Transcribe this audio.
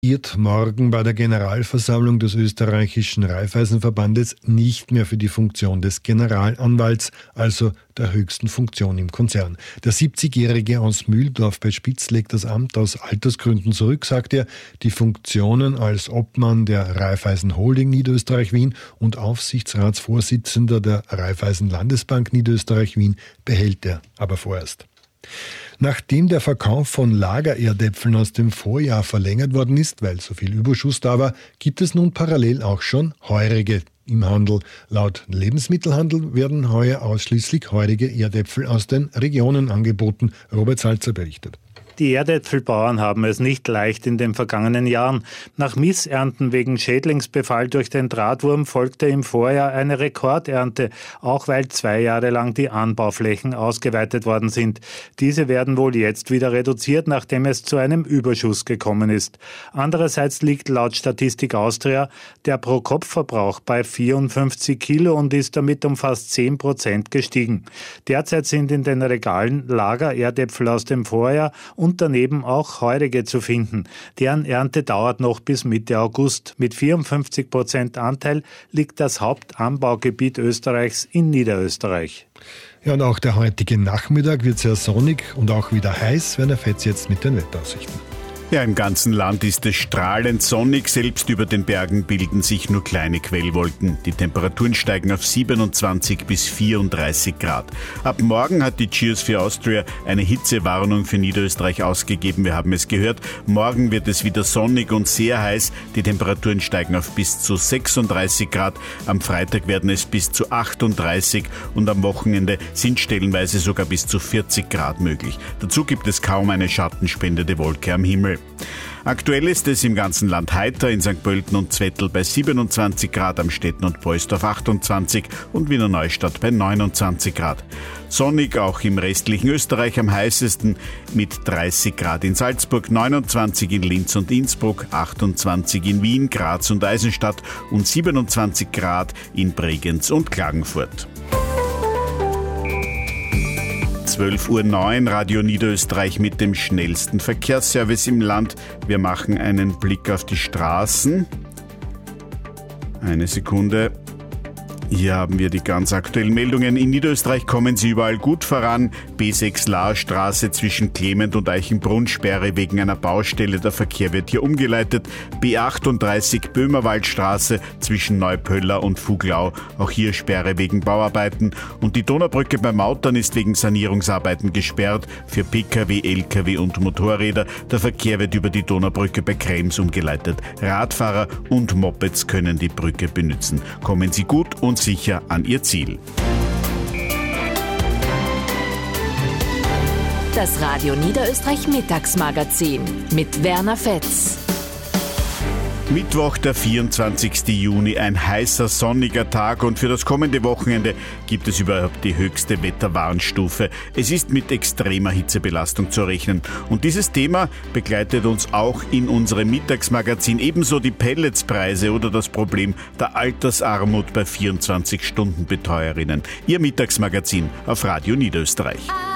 wird morgen bei der Generalversammlung des österreichischen Raiffeisenverbandes nicht mehr für die Funktion des Generalanwalts, also der höchsten Funktion im Konzern. Der 70-Jährige aus Mühldorf bei Spitz legt das Amt aus Altersgründen zurück, sagt er. Die Funktionen als Obmann der Raiffeisen Holding Niederösterreich Wien und Aufsichtsratsvorsitzender der Raiffeisen Landesbank Niederösterreich Wien behält er aber vorerst. Nachdem der Verkauf von Lagererdäpfeln aus dem Vorjahr verlängert worden ist, weil so viel Überschuss da war, gibt es nun parallel auch schon Heurige im Handel. Laut Lebensmittelhandel werden heuer ausschließlich heurige Erdäpfel aus den Regionen angeboten. Robert Salzer berichtet. Die Erdäpfelbauern haben es nicht leicht in den vergangenen Jahren. Nach Missernten wegen Schädlingsbefall durch den Drahtwurm folgte im Vorjahr eine Rekordernte, auch weil 2 Jahre lang die Anbauflächen ausgeweitet worden sind. Diese werden wohl jetzt wieder reduziert, nachdem es zu einem Überschuss gekommen ist. Andererseits liegt laut Statistik Austria der Pro-Kopf-Verbrauch bei 54 Kilo und ist damit um fast 10% gestiegen. Derzeit sind in den Regalen Lagererdäpfel aus dem Vorjahr und daneben auch heurige zu finden. Deren Ernte dauert noch bis Mitte August. Mit 54% Anteil liegt das Hauptanbaugebiet Österreichs in Niederösterreich. Ja, und auch der heutige Nachmittag wird sehr sonnig und auch wieder heiß. Werner Fetz jetzt mit den Wetteraussichten. Ja, im ganzen Land ist es strahlend sonnig, selbst über den Bergen bilden sich nur kleine Quellwolken. Die Temperaturen steigen auf 27 bis 34 Grad. Ab morgen hat die Cheers for Austria eine Hitzewarnung für Niederösterreich ausgegeben. Wir haben es gehört. Morgen wird es wieder sonnig und sehr heiß. Die Temperaturen steigen auf bis zu 36 Grad. Am Freitag werden es bis zu 38 und am Wochenende sind stellenweise sogar bis zu 40 Grad möglich. Dazu gibt es kaum eine schattenspendende Wolke am Himmel. Aktuell ist es im ganzen Land heiter, in St. Pölten und Zwettl bei 27 Grad, am Stetten und Poisdorf 28 und Wiener Neustadt bei 29 Grad. Sonnig auch im restlichen Österreich, am heißesten mit 30 Grad in Salzburg, 29 in Linz und Innsbruck, 28 in Wien, Graz und Eisenstadt und 27 Grad in Bregenz und Klagenfurt. 12:09 Uhr, Radio Niederösterreich mit dem schnellsten Verkehrsservice im Land. Wir machen einen Blick auf die Straßen. Eine Sekunde. Hier haben wir die ganz aktuellen Meldungen. In Niederösterreich kommen sie überall gut voran. B6 Lahrstraße zwischen Clement und Eichenbrunn, Sperre wegen einer Baustelle. Der Verkehr wird hier umgeleitet. B38 Böhmerwaldstraße zwischen Neupöller und Fuglau. Auch hier Sperre wegen Bauarbeiten. Und die Donaubrücke bei Mautern ist wegen Sanierungsarbeiten gesperrt für Pkw, Lkw und Motorräder. Der Verkehr wird über die Donaubrücke bei Krems umgeleitet. Radfahrer und Mopeds können die Brücke benutzen. Kommen Sie gut und sicher an Ihr Ziel. Das Radio Niederösterreich Mittagsmagazin mit Werner Fetz. Mittwoch, der 24. Juni, ein heißer, sonniger Tag und für das kommende Wochenende gibt es überhaupt die höchste Wetterwarnstufe. Es ist mit extremer Hitzebelastung zu rechnen und dieses Thema begleitet uns auch in unserem Mittagsmagazin, ebenso die Pelletspreise oder das Problem der Altersarmut bei 24-Stunden-Betreuerinnen. Ihr Mittagsmagazin auf Radio Niederösterreich.